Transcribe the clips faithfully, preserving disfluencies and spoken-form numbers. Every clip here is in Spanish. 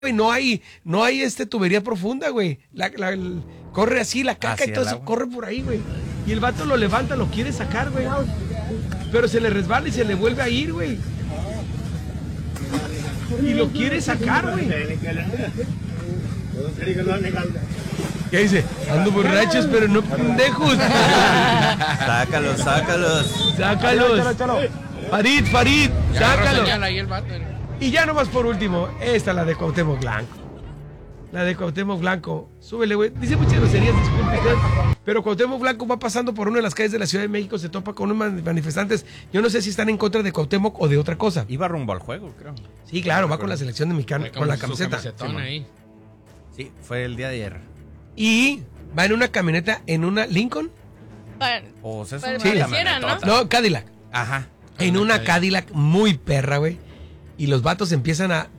güey, no hay, no hay este tubería profunda, güey. La, la, el, corre así, la caca así y todo eso, corre por ahí, güey. Y el vato lo levanta, lo quiere sacar, güey. Pero se le resbala y se le vuelve a ir, güey. Y lo quiere sacar, güey. ¿Qué dice? Ando borrachos, pero no pendejos. Sácalos, sácalos. Sácalos. Farid, Farid, sácalos. Ahí el vato. Y ya nomás por último, esta la de Cuauhtémoc Blanco. La de Cuauhtémoc Blanco. Súbele, güey. Dice muchas groserías, disculpe usted. Pero Cuauhtémoc Blanco va pasando por una de las calles de la Ciudad de México, se topa con unos manifestantes. Yo no sé si están en contra de Cuauhtémoc o de otra cosa. Iba rumbo al juego, creo. Sí, claro, va con la selección de mexicana, con la camiseta. Ahí. Sí, fue el día de ayer. Y va en una camioneta, en una Lincoln. Para, O sea, es para una pareciera, camionetota. No, Cadillac. Ajá. En una Cadillac muy perra, güey. Y los vatos empiezan a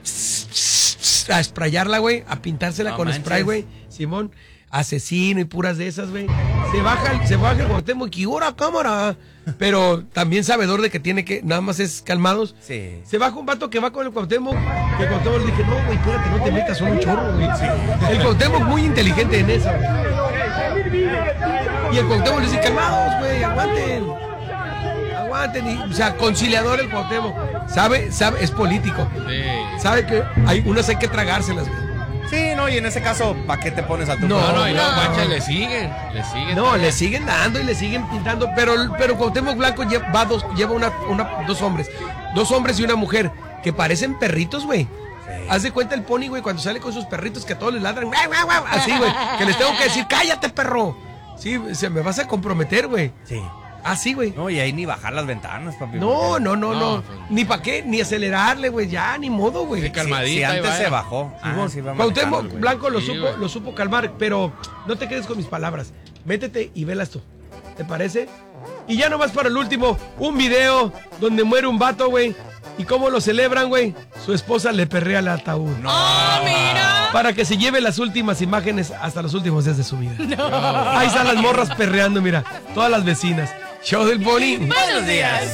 a sprayarla, güey, a pintársela No con manches. spray, güey. Simón, asesino y puras de esas, güey. Se baja, el- se baja el Cuauhtémoc y ¡hora, cámara! Pero también sabedor de que tiene que, nada más es calmados. Sí. Se baja un vato que va con el Cuauhtémoc, que el Cuauhtémoc le dije, no, güey, espérate, no te metas, son un chorro, güey. El Cuauhtémoc muy inteligente en eso, güey. Y el Cuauhtémoc le dice, calmados, güey, aguanten. Aguanten, y, o sea, conciliador el Cuauhtémoc. Sabe, sabe, es político. Sí. Sabe que hay unas hay que tragárselas, güey. Sí, no, y en ese caso, ¿para qué te pones a tu No, No, no, y luego, no. guacha, le siguen. Le siguen. No, le siguen dando y le siguen pintando, pero, pero Cuauhtémoc Blanco lleva, va dos, lleva una, una, dos hombres, dos hombres y una mujer que parecen perritos, güey. Haz de cuenta el pony, güey, cuando sale con sus perritos que a todos les ladran, guau, guau, guau, así, güey, que les tengo que decir, cállate, perro. Sí, se me vas a comprometer, güey. Sí. Así, güey. No, y ahí ni bajar las ventanas, papi. No, no, no, No, no. pues. Ni para qué, ni acelerarle, güey, ya, ni modo, güey. Sí, Si, calmadita. si ahí antes va. se bajó. Ah, Simón. sí va Cuauhtémoc manejando, güey. Blanco lo Sí, supo, güey. lo supo calmar, pero no te quedes con mis palabras. Métete y velas tú. ¿Te parece? Y ya nomás para el último, un video donde muere un vato, güey. ¿Y cómo lo celebran, güey? Su esposa le perrea el ataúd. No. ¡Oh, mira! Para que se lleve las últimas imágenes hasta los últimos días de su vida. Ahí están las morras perreando, mira. Todas las vecinas. Show del Pony. Buenos días.